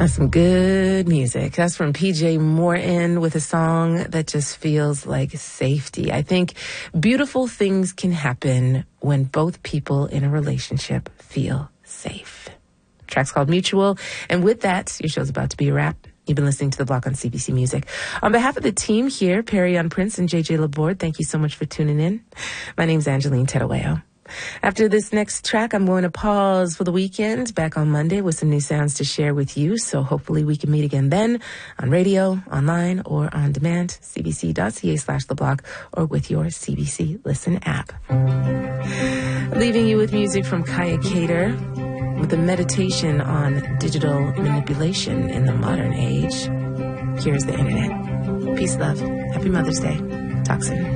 That's some good music. That's from PJ Morton with a song that just feels like safety. I think beautiful things can happen when both people in a relationship feel safe. The track's called Mutual. And with that, your show's about to be a wrap. You've been listening to The Block on CBC Music. On behalf of the team here, Perry Prince and JJ Laborde, thank you so much for tuning in. My name's Angeline Tedaweo. After this next track, I'm going to pause for the weekend, back on Monday with some new sounds to share with you. So hopefully we can meet again then on radio, online, or on demand, cbc.ca/theblock, or with your CBC Listen app. Leaving you with music from Kaya Cater with a meditation on digital manipulation in the modern age. Here's the internet. Peace, love. Happy Mother's Day. Talk soon.